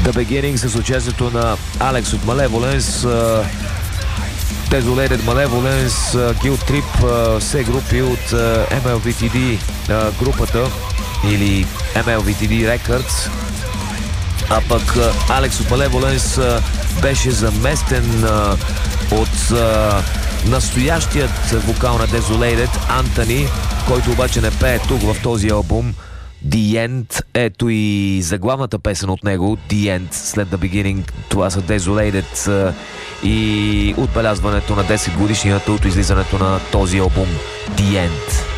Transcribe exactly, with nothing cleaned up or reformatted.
The Beginning с участието на Алекс от Malevolence, Desolated Malevolence, Guilt Trip, все групи от Ем Ел Ви Ти Ди групата или Ем Ел Ви Ти Ди Records. А пък Алекс от Malevolence беше заместен от настоящият вокал на Desolated, Антони, който обаче не пее тук в този албум. The End, ето и заглавната песен от него, The End, след The Beginning. Това са Desolated и отбелязването на десет годишнината от излизането на този албум, The End.